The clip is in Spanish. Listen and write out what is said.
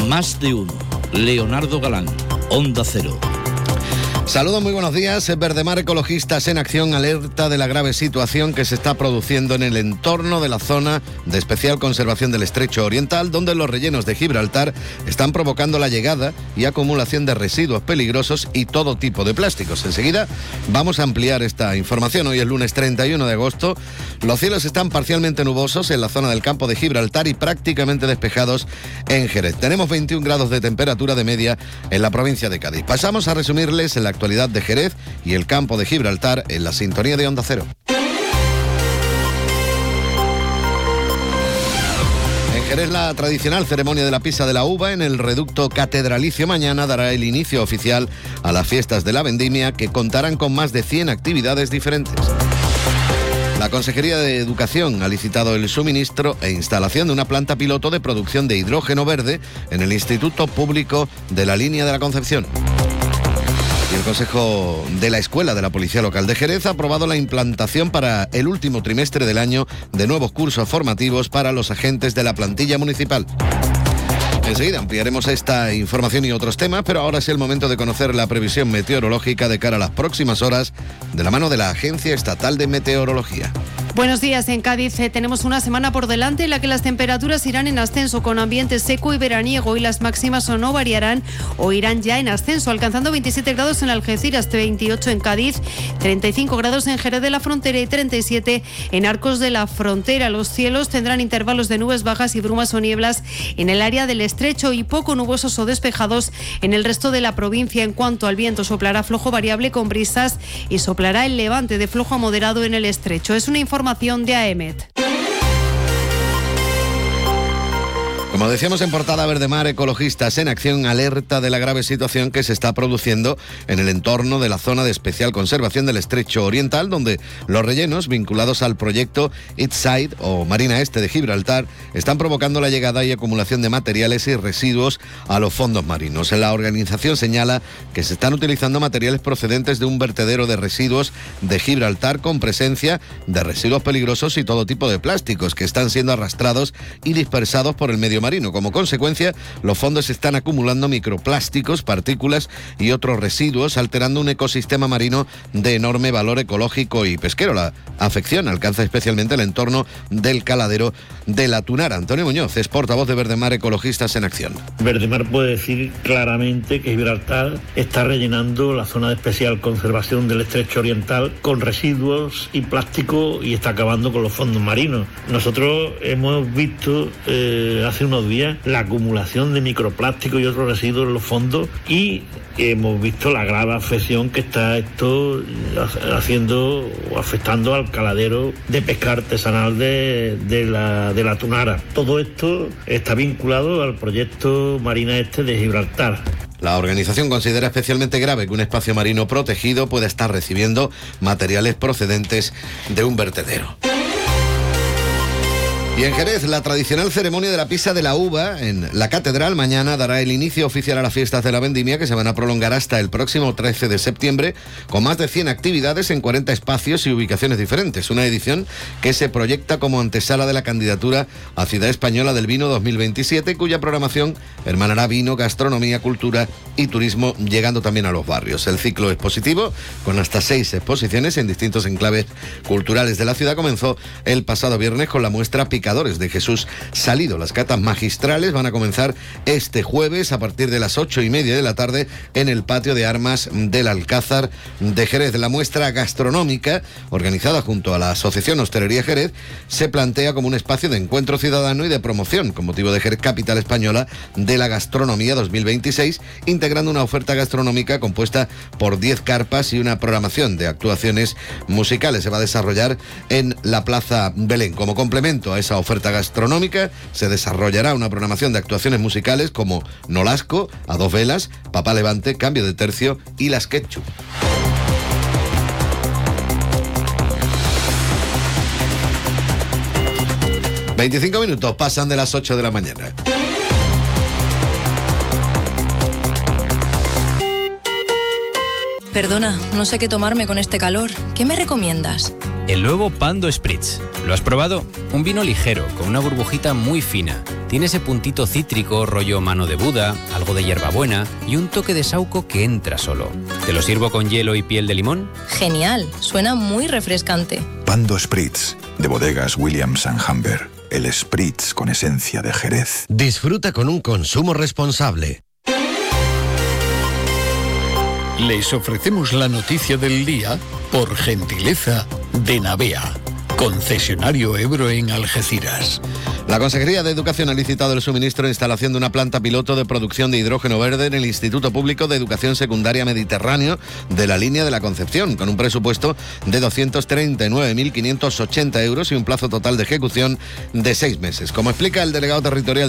Más de uno. Leonardo Galán, Onda Cero. Saludos, muy buenos días. Verdemar Ecologistas en Acción alerta de la grave situación que se está produciendo en el entorno de la zona de especial conservación del Estrecho Oriental, donde los rellenos de Gibraltar están provocando la llegada y acumulación de residuos peligrosos y todo tipo de plásticos. Enseguida vamos a ampliar esta información. Hoy es lunes 31 de agosto. Los cielos están parcialmente nubosos en la zona del campo de Gibraltar y prácticamente despejados en Jerez. Tenemos 21 grados de temperatura de media en la provincia de Cádiz. Pasamos a resumirles la actualidad de Jerez y el campo de Gibraltar en la sintonía de Onda Cero. En Jerez, la tradicional ceremonia de la pisa de la uva en el reducto catedralicio mañana dará el inicio oficial a las fiestas de la vendimia, que contarán con más de 100 actividades diferentes. La Consejería de Educación ha licitado el suministro e instalación de una planta piloto de producción de hidrógeno verde en el Instituto Público de la Línea de la Concepción. Y el Consejo de la Escuela de la Policía Local de Jerez ha aprobado la implantación para el último trimestre del año de nuevos cursos formativos para los agentes de la plantilla municipal. Enseguida ampliaremos esta información y otros temas, pero ahora es el momento de conocer la previsión meteorológica de cara a las próximas horas de la mano de la Agencia Estatal de Meteorología. Buenos días. En Cádiz tenemos una semana por delante en la que las temperaturas irán en ascenso, con ambiente seco y veraniego, y las máximas o no variarán o irán ya en ascenso, alcanzando 27 grados en Algeciras, 28 en Cádiz, 35 grados en Jerez de la Frontera y 37 en Arcos de la Frontera. Los cielos tendrán intervalos de nubes bajas y brumas o nieblas en el área del estrecho y poco nubosos o despejados en el resto de la provincia. En cuanto al viento, soplará flojo variable con brisas y soplará el levante de flojo a moderado en el estrecho. Es una información de AEMET. Como decíamos en portada, Verdemar Ecologistas en Acción alerta de la grave situación que se está produciendo en el entorno de la zona de especial conservación del Estrecho Oriental, donde los rellenos vinculados al proyecto Eastside o Marina Este de Gibraltar están provocando la llegada y acumulación de materiales y residuos a los fondos marinos. La organización señala que se están utilizando materiales procedentes de un vertedero de residuos de Gibraltar con presencia de residuos peligrosos y todo tipo de plásticos que están siendo arrastrados y dispersados por el medio marino. Como consecuencia, los fondos están acumulando microplásticos, partículas y otros residuos, alterando un ecosistema marino de enorme valor ecológico y pesquero. La afección alcanza especialmente el entorno del caladero de la Tunara. Antonio Muñoz es portavoz de Verdemar Ecologistas en Acción. Verdemar puede decir claramente que Gibraltar está rellenando la zona de especial conservación del Estrecho Oriental con residuos y plástico y está acabando con los fondos marinos. Nosotros hemos visto hace unos días la acumulación de microplásticos y otros residuos en los fondos, y hemos visto la grave afección que está esto haciendo o afectando al caladero de pesca artesanal de la Tunara. Todo esto está vinculado al proyecto Marina Este de Gibraltar. La organización considera especialmente grave que un espacio marino protegido pueda estar recibiendo materiales procedentes de un vertedero. Y en Jerez, la tradicional ceremonia de la pisa de la uva en la catedral mañana dará el inicio oficial a las fiestas de la vendimia, que se van a prolongar hasta el próximo 13 de septiembre, con más de 100 actividades en 40 espacios y ubicaciones diferentes. Una edición que se proyecta como antesala de la candidatura a Ciudad Española del Vino 2027, cuya programación hermanará vino, gastronomía, cultura y turismo, llegando también a los barrios. El ciclo expositivo, con hasta 6 exposiciones en distintos enclaves culturales de la ciudad, comenzó el pasado viernes con la muestra Picadores de Jesús Salido. Las catas magistrales van a comenzar este jueves a partir de las 8:30 de la tarde en el patio de armas del Alcázar de Jerez. La muestra gastronómica, organizada junto a la Asociación Hostelería Jerez, se plantea como un espacio de encuentro ciudadano y de promoción con motivo de Jerez Capital Española de la Gastronomía 2026, integrando una oferta gastronómica compuesta por 10 carpas y una programación de actuaciones musicales. Se va a desarrollar en la Plaza Belén. Como complemento a esa oferta gastronómica, se desarrollará una programación de actuaciones musicales como Nolasco, A Dos Velas, Papá Levante, Cambio de Tercio y Las Ketchup. ...25 minutos pasan de las 8 de la mañana. Perdona, no sé qué tomarme con este calor. ¿Qué me recomiendas? el nuevo Pando Spritz. ¿Lo has probado? Un vino ligero, con una burbujita muy fina. Tiene ese puntito cítrico, rollo mano de Buda, algo de hierbabuena y un toque de saúco que entra solo. ¿Te lo sirvo con hielo y piel de limón? Genial, suena muy refrescante. Pando Spritz, de bodegas Williams & Humber. El Spritz con esencia de Jerez. Disfruta con un consumo responsable. Les ofrecemos la noticia del día por gentileza de Navea, concesionario Ebro en Algeciras. La Consejería de Educación ha licitado el suministro e instalación de una planta piloto de producción de hidrógeno verde en el Instituto Público de Educación Secundaria Mediterráneo de la Línea de la Concepción, con un presupuesto de 239.580 euros y un plazo total de ejecución de 6 meses. Como explica el delegado territorial